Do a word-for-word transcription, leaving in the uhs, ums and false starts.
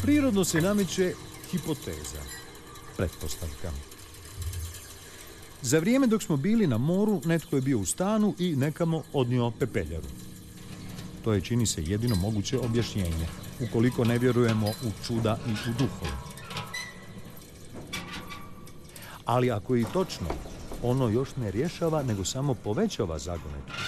prirodno se nameće hipoteza, pretpostavka. Za vrijeme dok smo bili na moru, netko je bio u stanu i nekamo odnio pepeljaru. To je, čini se, jedino moguće objašnjenje, ukoliko ne vjerujemo u čuda i u duhove. Ali ako je i točno, ono još ne rješava, nego samo povećava zagonetku.